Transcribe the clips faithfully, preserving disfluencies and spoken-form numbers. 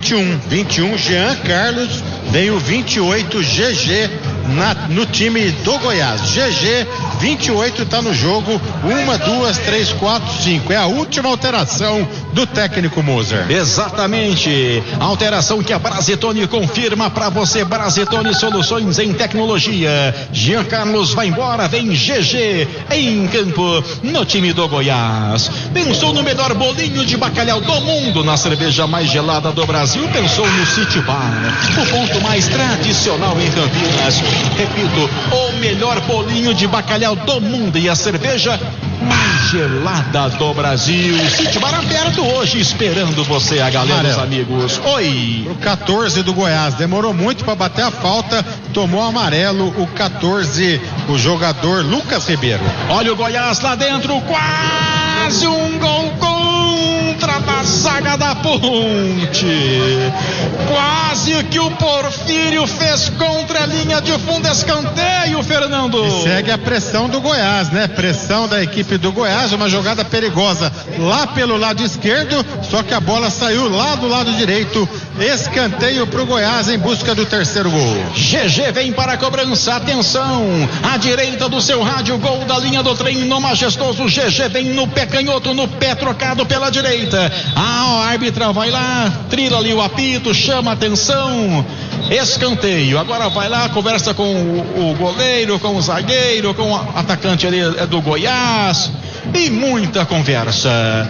vinte e um. vinte e um, Jean Carlos. Vem o vinte e oito, G G. Na, no time do Goiás. G G, vinte e oito, tá no jogo. Uma, duas, três, quatro, cinco. É a última alteração do técnico Moser. Exatamente. Alteração que a Brazetone confirma para você. Brazetone Soluções em Tecnologia. Jean Carlos vai embora. Vem G G em campo no time do Goiás. Pensou no melhor bolinho de bacalhau do mundo, na cerveja mais gelada do Brasil? Pensou no City Bar, o ponto mais tradicional em Campinas. Repito, o melhor bolinho de bacalhau do mundo e a cerveja mais gelada do Brasil. City Bar aberto hoje, esperando você, a galera, os amigos. Oi. O catorze do Goiás, demorou muito para bater a falta, tomou amarelo o catorze, o jogador Lucas Ribeiro. Olha o Goiás lá dentro, quase um gol contra da zaga da Ponte. Quase que o Porfírio fez contra a linha de fundo, escanteio, Fernando. E segue a pressão do Goiás, né? Pressão da equipe do Goiás, uma jogada perigosa lá pelo lado esquerdo, só que a bola saiu lá do lado direito. Escanteio pro Goiás em busca do terceiro gol. G G vem para a cobrança, atenção, à direita do seu rádio, gol da linha do trem no majestoso. G G vem no pé canhoto, no pé trocado pela direita. A árbitra vai lá, trila ali o apito, chama atenção, escanteio. Agora vai lá, conversa com o, o goleiro, com o zagueiro, com o atacante ali do Goiás, e muita conversa.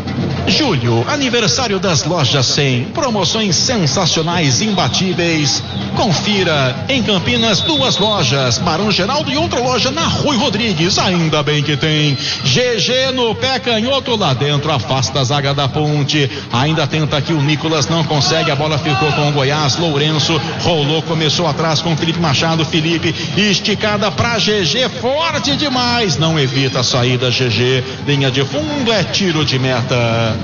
Julho, aniversário das Lojas cem, promoções sensacionais, imbatíveis. Confira em Campinas, duas lojas, Barão Geraldo e outra loja na Rui Rodrigues. Ainda bem que tem G G no pé canhoto lá dentro, afasta a zaga da Ponte. Ainda tenta aqui o Nicolas, não consegue, a bola ficou com o Goiás. Lourenço rolou, começou atrás com o Felipe Machado. Felipe, esticada pra G G, forte demais, não evita a saída. G G, linha de fundo, é tiro de meta.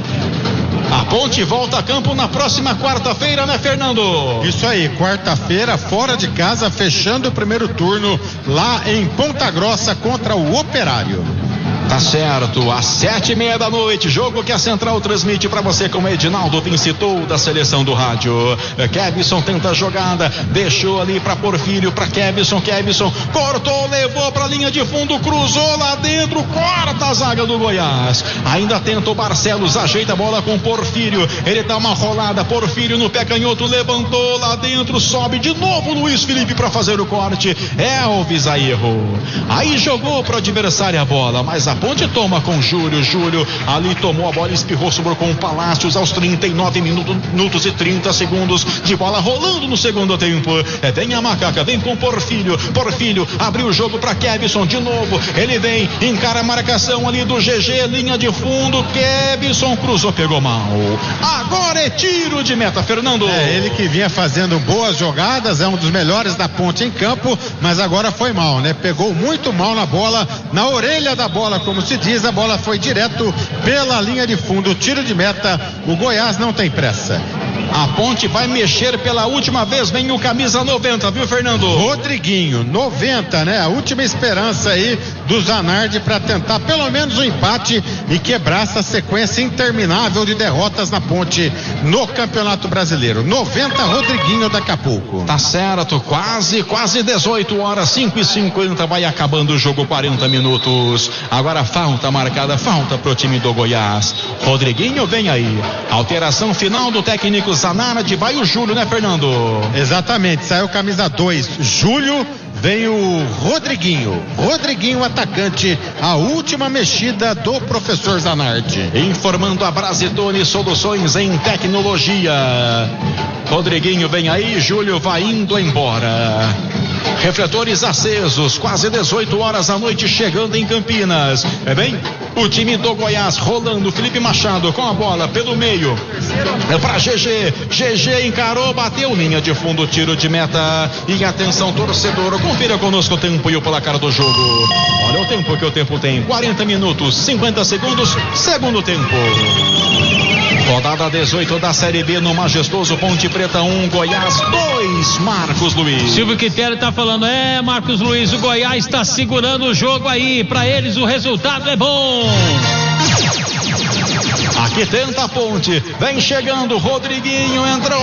A Ponte volta a campo na próxima quarta-feira, né, Fernando? Isso aí, quarta-feira, fora de casa, fechando o primeiro turno lá em Ponta Grossa contra o Operário. Tá certo, às sete e meia da noite, jogo que a Central transmite para você com o Edinaldo Vincitou da seleção do rádio. Kevson tenta a jogada, deixou ali para Porfírio, para Kevson, Kevson cortou, levou para a linha de fundo, cruzou lá dentro, corta a zaga do Goiás. Ainda tenta o Barcelos, ajeita a bola com Porfírio, ele dá uma rolada, Porfírio no pé canhoto, levantou lá dentro, sobe de novo Luiz Felipe para fazer o corte. Elvis aí errou. Aí jogou pro adversário a bola, mas a Ponte toma com Júlio, Júlio ali tomou a bola, espirrou, sobrou com o Palácios aos trinta e nove minutos, minutos e trinta segundos de bola rolando no segundo tempo. É, vem a Macaca, vem com Porfírio, Porfírio abriu o jogo para Kevson de novo, ele vem, encara a marcação ali do G G, linha de fundo, Kevson cruzou, pegou mal. Agora é tiro de meta, Fernando. É, ele que vinha fazendo boas jogadas, é um dos melhores da Ponte em campo, mas agora foi mal, né? Pegou muito mal na bola, na orelha da bola, como se diz, a bola foi direto pela linha de fundo, tiro de meta. O Goiás não tem pressa. A Ponte vai mexer pela última vez, vem o camisa noventa, viu, Fernando? Rodriguinho, noventa, né? A última esperança aí do Zanardi para tentar pelo menos um empate e quebrar essa sequência interminável de derrotas na Ponte no Campeonato Brasileiro. noventa, Rodriguinho daqui a pouco. Tá certo, quase, quase dezoito horas, cinco e cinquenta, vai acabando o jogo, quarenta minutos. Agora falta marcada, falta pro time do Goiás. Rodriguinho vem aí. Alteração final do técnico Zanardi, vai o Júlio, né, Fernando? Exatamente, saiu camisa dois, Júlio, vem o Rodriguinho. Rodriguinho, atacante, a última mexida do professor Zanardi. Informando a Brazetone Soluções em Tecnologia. Rodriguinho vem aí, Júlio vai indo embora. Refletores acesos, quase dezoito horas da noite, chegando em Campinas. É bem, o time do Goiás rolando, Felipe Machado com a bola pelo meio. É para G G, G G encarou, bateu, linha de fundo, tiro de meta. E atenção, torcedor, confira conosco o tempo e o placar do jogo. Olha o tempo que o tempo tem, quarenta minutos, cinquenta segundos, segundo tempo. Rodada dezoito da Série B no majestoso Ponte Preta um, Goiás dois, Marcos Luiz. Silvio Quitério tá falando, é, Marcos Luiz, o Goiás está segurando o jogo aí, pra eles o resultado é bom. Aqui tenta a Ponte, vem chegando, Rodriguinho entrou.